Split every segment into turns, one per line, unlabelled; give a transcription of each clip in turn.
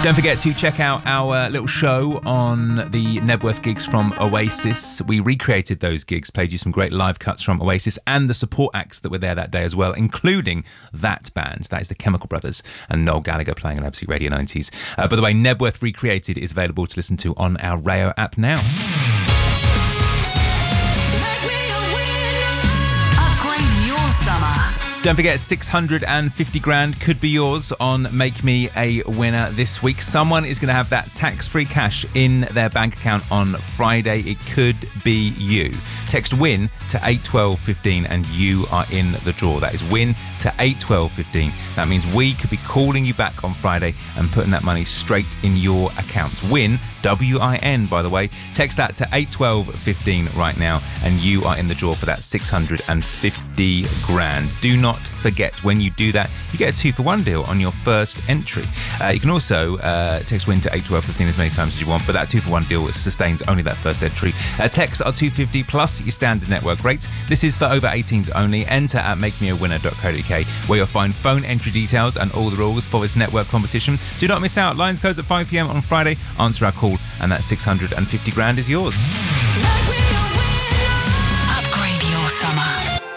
Don't forget to check out our little show on the Nebworth gigs from Oasis. We recreated those gigs, played you some great live cuts from Oasis and the support acts that were there that day as well, including that band. That is the Chemical Brothers and Noel Gallagher playing on Absolute Radio 90s. By the way, Nebworth Recreated is available to listen to on our Rayo app now.
Upgrade your summer.
Don't forget, 650 grand could be yours on Make Me a Winner this week. Someone is going to have that tax-free cash in their bank account on Friday. It could be you. Text WIN to 81215 and you are in the draw. That is WIN to 81215. That means we could be calling you back on Friday and putting that money straight in your account. WIN, W-I-N, by the way. Text that to 81215 right now and you are in the draw for that 650 grand. Do not forget, when you do that, you get a 2-for-1 deal on your first entry. You can also text WIN to 81215 as many times as you want, but that 2-for-1 deal sustains only that first entry. Texts are $2.50 plus your standard network rates. This is for over 18s only. Enter at makemeawinner.co.uk where you'll find phone entry details and all the rules for this network competition. Do not miss out. Lines close at 5 p.m. on Friday. Answer our call and that 650 grand is yours.
Upgrade your summer.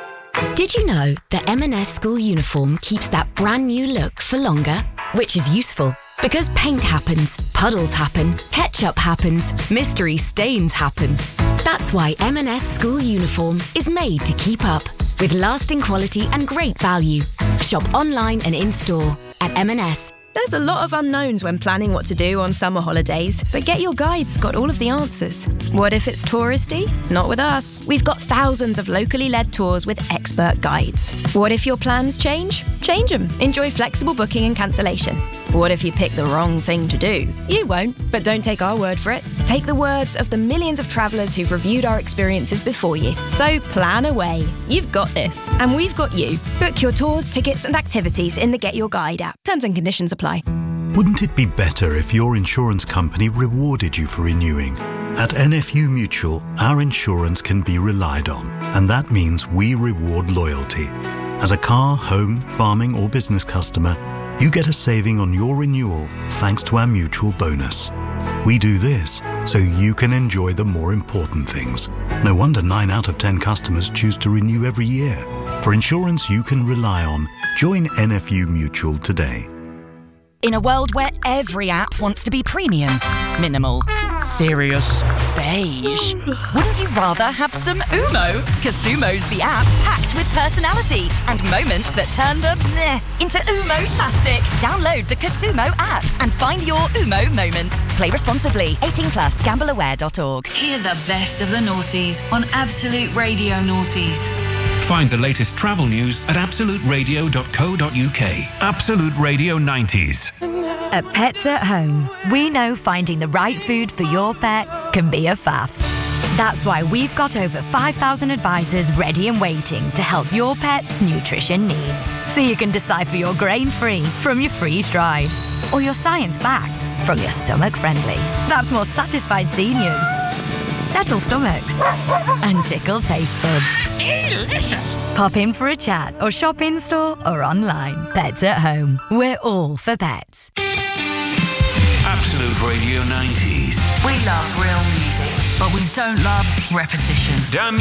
Did you know that M&S school uniform keeps that brand new look for longer? Which is useful, because paint happens, puddles happen, ketchup happens, mystery stains happen. That's why M&S school uniform is made to keep up, with lasting quality and great value. Shop online and in-store at M&S.
There's a lot of unknowns when planning what to do on summer holidays, but Get Your Guide's got all of the answers. What if it's touristy? Not with us. We've got thousands of locally led tours with expert guides. What if your plans change? Change them. Enjoy flexible booking and cancellation. What if you pick the wrong thing to do? You won't, but don't take our word for it. Take the words of the millions of travellers who've reviewed our experiences before you. So plan away. You've got this, and we've got you. Book your tours, tickets and activities in the Get Your Guide app. Terms and conditions apply.
Wouldn't it be better if your insurance company rewarded you for renewing? At NFU Mutual, our insurance can be relied on, and that means we reward loyalty. As a car, home, farming or business customer, you get a saving on your renewal thanks to our mutual bonus. We do this so you can enjoy the more important things. No wonder 9 out of 10 customers choose to renew every year. For insurance you can rely on, join NFU Mutual today.
In a world where every app wants to be premium, minimal, serious, beige, wouldn't you rather have some Umo? Casumo's the app packed with personality and moments that turn the meh into Umo-tastic. Download the Casumo app and find your Umo moment. Play responsibly. 18+. Gambleaware.org.
Hear the best of the noughties on Absolute Radio Noughties.
Find the latest travel news at absoluteradio.co.uk. Absolute Radio 90s.
At Pets at Home, we know finding the right food for your pet can be a faff. That's why we've got over 5,000 advisors ready and waiting to help your pet's nutrition needs. So you can decipher your grain-free from your freeze-dried, or your science-backed from your stomach-friendly. That's more satisfied seniors, settle stomachs, and tickle taste buds.
Delicious!
Pop in for a chat or shop in store or online. Pets at Home. We're all for pets.
Absolute Radio 90s.
We love real music, but we don't love repetition.
Damn